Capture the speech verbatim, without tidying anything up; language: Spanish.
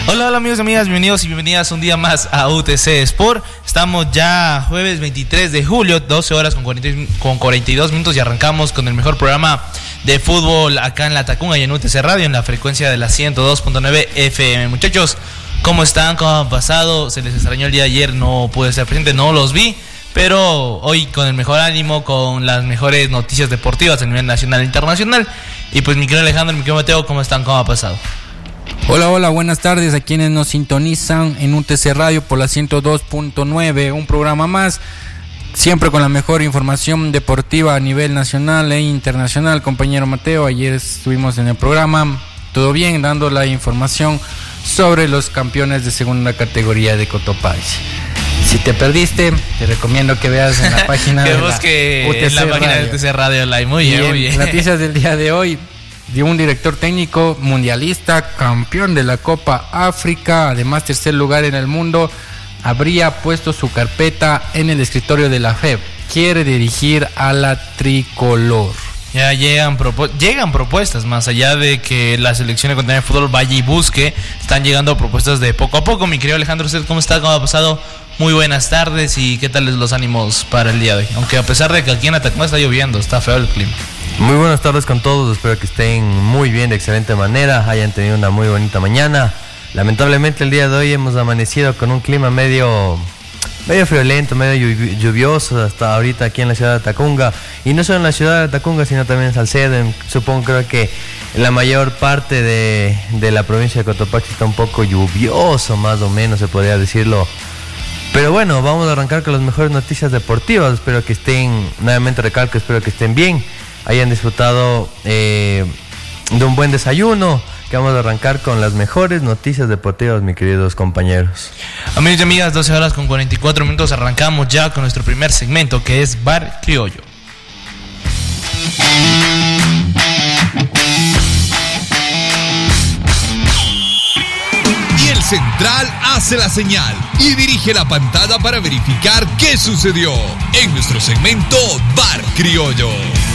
Hola, hola amigos y amigas, bienvenidos y bienvenidas un día más a U T C Sport. Estamos ya jueves veintitrés de julio, doce horas con, cuarenta, con cuarenta y dos minutos y arrancamos con el mejor programa de fútbol acá en La Tacunga y en U T C Radio en la frecuencia de la ciento dos punto nueve F M. Muchachos, ¿cómo están? ¿Cómo han pasado? Se les extrañó el día de ayer, no pude estar presente, no los vi, pero hoy con el mejor ánimo, con las mejores noticias deportivas a nivel nacional e internacional. Y pues mi querido Alejandro, mi querido Mateo, ¿cómo están? ¿Cómo ha pasado? Hola, hola, buenas tardes a quienes nos sintonizan en U T C Radio por la ciento dos punto nueve, un programa más, siempre con la mejor información deportiva a nivel nacional e internacional. Compañero Mateo, ayer estuvimos en el programa, todo bien, dando la información sobre los campeones de segunda categoría de Cotopaxi. Si te perdiste, te recomiendo que veas en la página que de busque la U T C en la página Radio. de U T C Radio Live. Muy bien, muy bien. Noticias del día de hoy: de un director técnico mundialista, campeón de la Copa África, además tercer lugar en el mundo, habría puesto su carpeta en el escritorio de la F E B. Quiere dirigir a la tricolor. Ya llegan, propu- llegan propuestas, más allá de que la selección ecuatoriana de fútbol vaya y busque, están llegando propuestas de poco a poco. Mi querido Alejandro, ¿usted cómo está? ¿Cómo ha pasado? Muy buenas tardes y ¿qué tal los ánimos para el día de hoy? Aunque a pesar de que aquí en Atacama está lloviendo, está feo el clima. Muy buenas tardes con todos, espero que estén muy bien, de excelente manera, hayan tenido una muy bonita mañana. Lamentablemente el día de hoy hemos amanecido con un clima medio, medio friolento, medio lluvioso hasta ahorita aquí en la ciudad de Tacunga. Y no solo en la ciudad de Tacunga, sino también en Salcedo. En, supongo creo que en la mayor parte de, de la provincia de Cotopaxi está un poco lluvioso, más o menos se podría decirlo. Pero bueno, vamos a arrancar con las mejores noticias deportivas. Espero que estén, nuevamente recalco, espero que estén bien, hayan disfrutado eh, de un buen desayuno, que vamos a arrancar con las mejores noticias deportivas, mis queridos compañeros. Amigos y amigas, doce horas con cuarenta y cuatro minutos, arrancamos ya con nuestro primer segmento, que es Bar Criollo. Y el central hace la señal y dirige la pantalla para verificar qué sucedió en nuestro segmento Bar Criollo.